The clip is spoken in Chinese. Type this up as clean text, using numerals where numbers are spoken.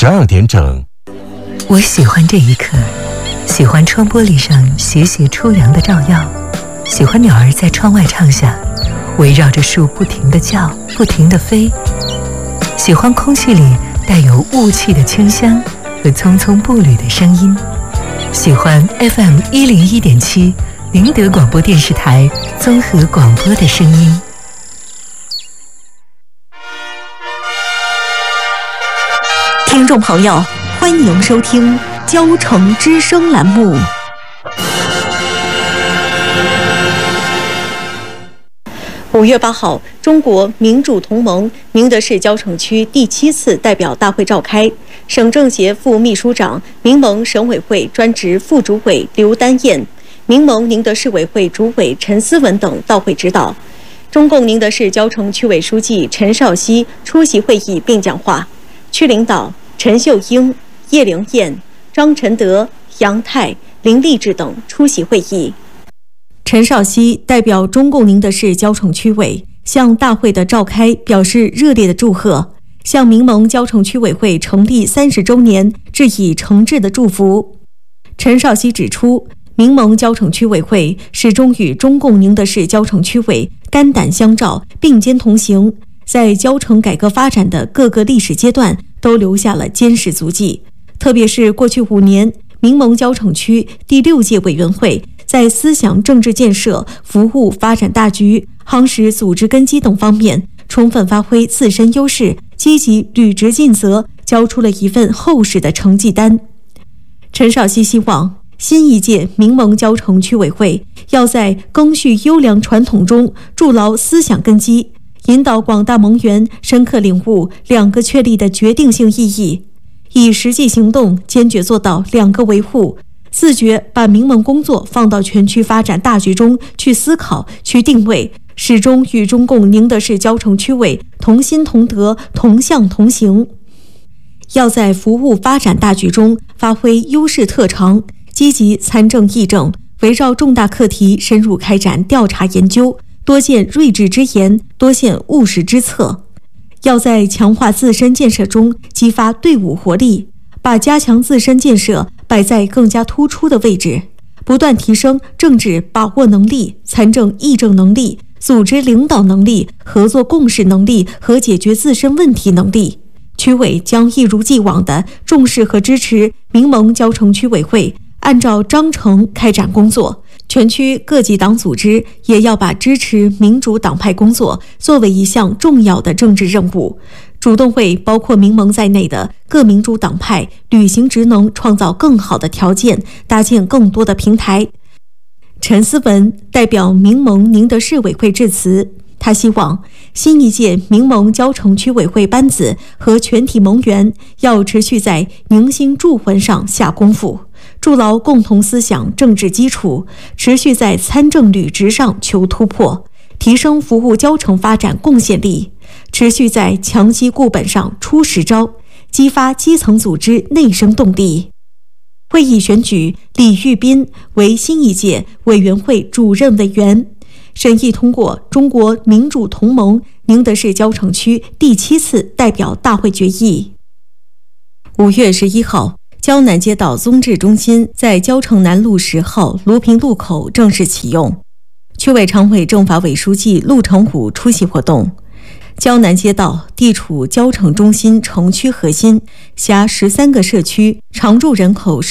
12点整。 我喜欢这一刻，喜欢窗玻璃上斜斜初阳的照耀，喜欢鸟儿在窗外唱响，围绕着树不停地叫，不停地飞，喜欢空气里带有雾气的清香和匆匆步履的声音，喜欢 FM 101.7宁德广播电视台综合广播的声音。 听众朋友，欢迎收听交城之声栏目。5月8号，中国民主同盟宁德市蕉城区第7次代表大会召开，省政协副秘书长、民盟省委会专职副主委刘丹燕、民盟宁德市委会主委陈思文等到会指导。中共宁德市蕉城区委书记陈少熙出席会议并讲话，区领导陈秀英、叶灵燕、张晨德、杨泰、林立志等出席会议。陈少熙代表中共宁德市蕉城区委向大会的召开表示热烈的祝贺，向民盟蕉城区委会成立30周年致以诚挚的祝福。陈少熙指出，民盟蕉城区委会始终与中共宁德市蕉城区委肝胆相照，并肩同行，在蕉城改革发展的各个历史阶段都留下了坚实足迹。特别是过去5年，民盟蕉城区第6届委员会在思想政治建设、服务发展大局、夯实组织根基等方面充分发挥自身优势，积极履职尽责，交出了一份厚实的成绩单。陈少熙希望新一届民盟蕉城区委会要在赓续优良传统中筑牢思想根基，引导广大盟员深刻领悟2个确立的决定性意义，以实际行动坚决做到2个维护，自觉把民盟工作放到全区发展大局中去思考、去定位，始终与中共宁德市蕉城区委同心同德、同向同行。要在服务发展大局中发挥优势特长，积极参政议政，围绕重大课题深入开展调查研究，多见睿智之言，多现务实之策。要在强化自身建设中激发队伍活力，把加强自身建设摆在更加突出的位置，不断提升政治把握能力、参政议政能力、组织领导能力、合作共识能力和解决自身问题能力。区委将一如既往地重视和支持民盟蕉城区委会按照章程开展工作，全区各级党组织也要把支持民主党派工作作为一项重要的政治任务，主动为包括民盟在内的各民主党派履行职能创造更好的条件，搭建更多的平台。陈思文代表民盟宁德市委会致辞，他希望新一届民盟蕉城区委会班子和全体盟员要持续在凝心铸魂上下功夫，筑牢共同思想政治基础，持续在参政履职上求突破，提升服务蕉城发展贡献力，持续在强基固本上出实招，激发基层组织内生动力。会议选举李玉斌为新一届委员会主任委员，审议通过中国民主同盟宁德市蕉城区第7次代表大会决议。5月11号，蕉南街道综治中心在蕉城南路10号卢平路口正式启用，区委常委政法委书记陆成武出席活动。蕉南街道地处蕉城中心城区核心，辖13个社区，常住人口